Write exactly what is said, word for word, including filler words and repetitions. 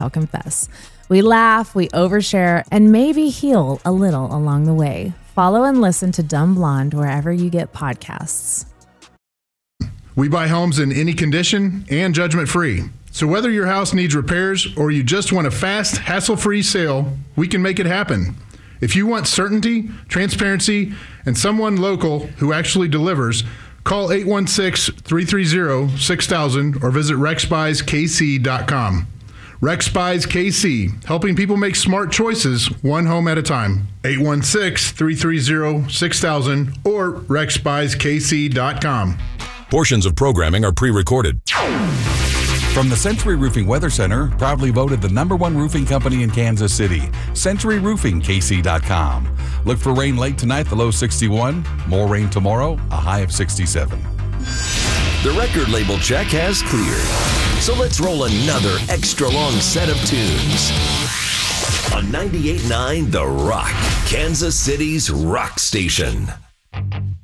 I'll confess. We laugh, we overshare, and maybe heal a little along the way. Follow and listen to Dumb Blonde wherever you get podcasts. We buy homes in any condition and judgment-free. So whether your house needs repairs or you just want a fast, hassle-free sale, we can make it happen. If you want certainty, transparency, and someone local who actually delivers, call eight one six, three three zero, six thousand or visit rex buys k c dot com. Rex Buys K C, helping people make smart choices one home at a time. eight one six, three three zero, six thousand or rex buys k c dot com. Portions of programming are pre-recorded. From the Century Roofing Weather Center, proudly voted the number one roofing company in Kansas City, Century Roofing K C dot com. Look for rain late tonight, the low sixty-one. More rain tomorrow, a high of sixty-seven. The record label check has cleared. So let's roll another extra long set of tunes. On ninety-eight point nine The Rock, Kansas City's rock station.